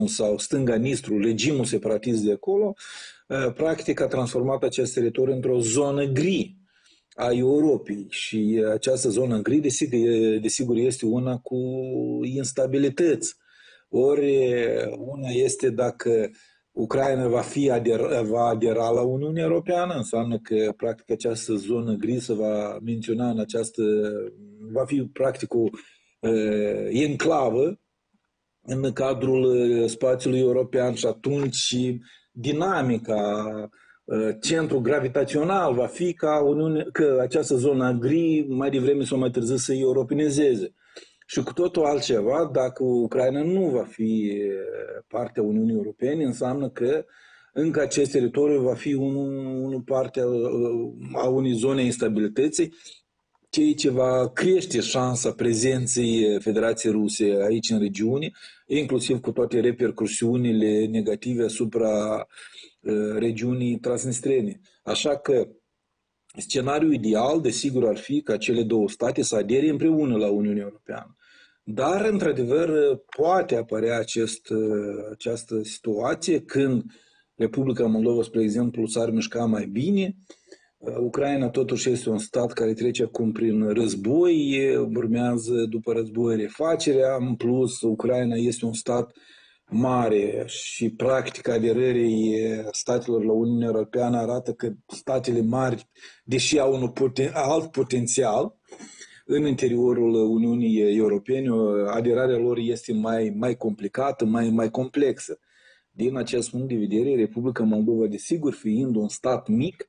sau stânga Nistru, regimul separatist de acolo, practic a transformat acest teritoriu într-o zonă gri a Europei și această zonă gri, desigur, este una cu instabilități. Ori una este dacă Ucraina va adera la Uniunea Europeană, înseamnă că practic această zonă gri se va menționa va fi practic o enclavă în cadrul spațiului european și atunci dinamica, centrul gravitațional va fi că această zonă gri mai devreme sau mai târziu să europenizeze. Și cu totul altceva, dacă Ucraina nu va fi partea Uniunii Europene, înseamnă că încă acest teritoriu va fi parte a unei zone instabilității, ceea ce va crește șansa prezenței Federației Ruse aici în regiune, inclusiv cu toate repercursiunile negative asupra regiunii transnistrene. Așa că scenariul ideal, desigur, ar fi ca cele două state să adere împreună la Uniunea Europeană. Dar, într-adevăr, poate apărea această situație când Republica Moldova, spre exemplu, s-ar mișca mai bine. Ucraina totuși este un stat care trece acum prin război, urmează după război refacerea, în plus Ucraina este un stat mare și practica aderării statelor la Uniunea Europeană arată că statele mari, deși au un alt potențial în interiorul Uniunii Europene, aderarea lor este mai complicată, mai complexă. Din acest punct de vedere, Republica Moldova, desigur, fiind un stat mic,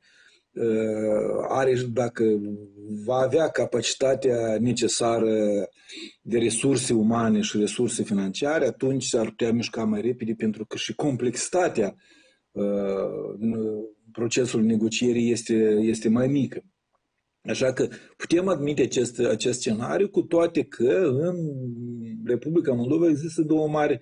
dacă va avea capacitatea necesară de resurse umane și resurse financiare, atunci s-ar putea mișca mai repede, pentru că și complexitatea procesului negocierii este mai mică. Așa că putem admite acest scenariu, cu toate că în Republica Moldova există două mari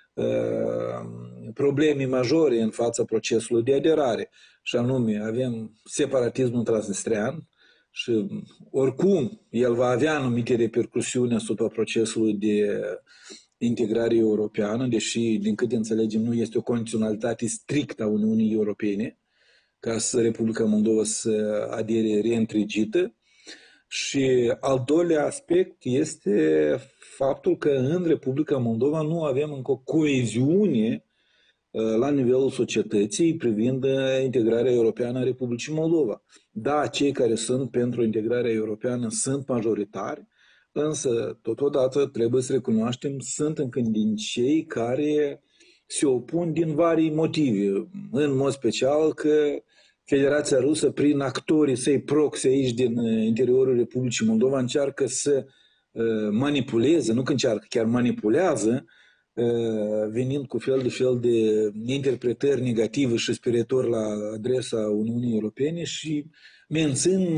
probleme majore în fața procesului de aderare. Și anume, avem separatismul transnistrean și oricum el va avea anumite repercusiuni asupra procesului de integrare europeană, deși, din câte înțelegem, nu este o condiționalitate strictă a Uniunii Europene ca Republica Moldova să adere reîntregită. Și al doilea aspect este faptul că în Republica Moldova nu avem încă o coeziune la nivelul societății privind integrarea europeană a Republicii Moldova. Da, cei care sunt pentru integrarea europeană sunt majoritari, însă totodată trebuie să recunoaștem, sunt încă din cei care se opun din vari motive, în mod special că Federația Rusă, prin actorii săi proxy aici din interiorul Republicii Moldova, încearcă să manipuleze, nu că încearcă, chiar manipulează, venind cu fel de interpretări negative și speritori la adresa Uniunii Europene și mențin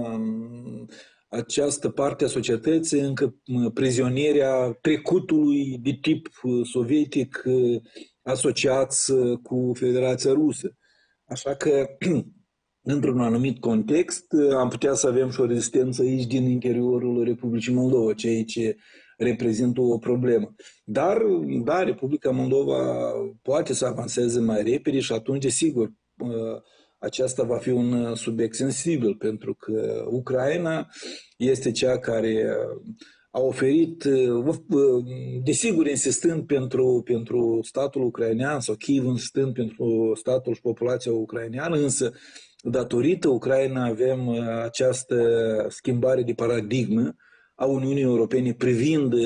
această parte a societății încă prizonierea trecutului de tip sovietic asociați cu Federația Rusă. Așa că, într-un anumit context, am putea să avem și o rezistență aici din interiorul Republicii Moldova, ceea ce reprezintă o problemă. Dar, da, Republica Moldova poate să avanseze mai repede și atunci, sigur, aceasta va fi un subiect sensibil, pentru că Ucraina este cea care a oferit, desigur, insistând pentru statul ucrainean sau Kiev insistând pentru statul și populația ucraineană, însă datorită Ucraina avem această schimbare de paradigmă a Uniunii Europene privind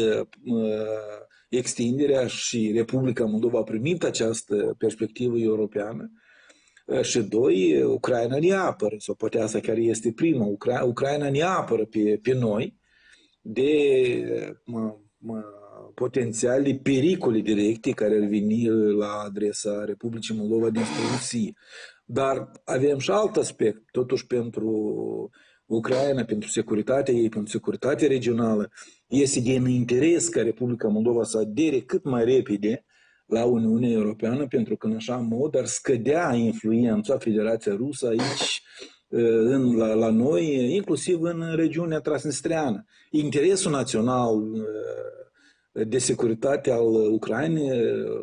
extinderea și Republica Moldova a primit această perspectivă europeană. Și doi, Ucraina ne apără, sau poate asta chiar este prima, Ucraina ne apără pe noi de potențiale pericole directe care ar veni la adresa Republicii Moldova din Rusia. Dar avem și alt aspect, totuși pentru Ucraina, pentru securitatea ei, pentru securitatea regională, este din interes ca Republica Moldova să adere cât mai repede la Uniunea Europeană, pentru că în așa mod ar scădea influența Federației Rusă aici, la noi, inclusiv în regiunea transnistreană. Interesul național de securitate al Ucrainei